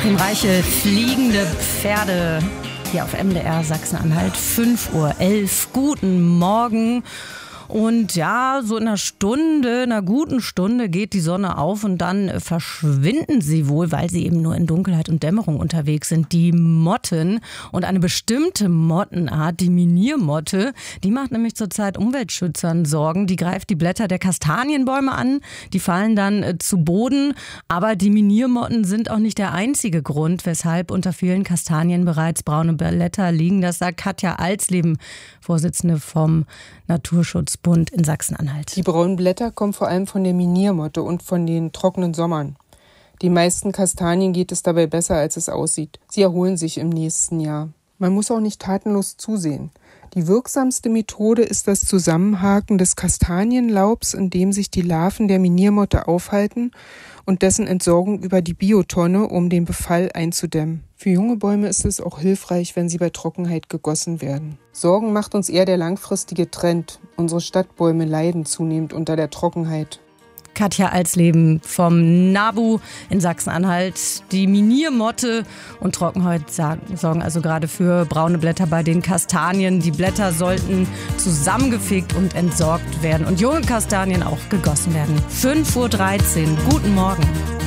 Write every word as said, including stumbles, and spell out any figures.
Joachim Reiche, fliegende Pferde hier auf M D R Sachsen-Anhalt, fünf Uhr elf. Guten Morgen. Und ja, so in einer Stunde, einer guten Stunde geht die Sonne auf und dann verschwinden sie wohl, weil sie eben nur in Dunkelheit und Dämmerung unterwegs sind. Die Motten und eine bestimmte Mottenart, die Miniermotte, die macht nämlich zurzeit Umweltschützern Sorgen. Die greift die Blätter der Kastanienbäume an, die fallen dann äh, zu Boden. Aber die Miniermotten sind auch nicht der einzige Grund, weshalb unter vielen Kastanien bereits braune Blätter liegen. Das sagt Katja Alsleben, Vorsitzende vom Naturschutzbund in Sachsen-Anhalt. Die braunen Blätter kommen vor allem von der Miniermotte und von den trockenen Sommern. Den meisten Kastanien geht es dabei besser, als es aussieht. Sie erholen sich im nächsten Jahr. Man muss auch nicht tatenlos zusehen. Die wirksamste Methode ist das Zusammenhaken des Kastanienlaubs, in dem sich die Larven der Miniermotte aufhalten, und dessen Entsorgung über die Biotonne, um den Befall einzudämmen. Für junge Bäume ist es auch hilfreich, wenn sie bei Trockenheit gegossen werden. Sorgen macht uns eher der langfristige Trend. Unsere Stadtbäume leiden zunehmend unter der Trockenheit. Katja Alsleben vom NABU in Sachsen-Anhalt. Die Miniermotte und Trockenheit sorgen also gerade für braune Blätter bei den Kastanien. Die Blätter sollten zusammengefegt und entsorgt werden und junge Kastanien auch gegossen werden. fünf Uhr dreizehn. Guten Morgen.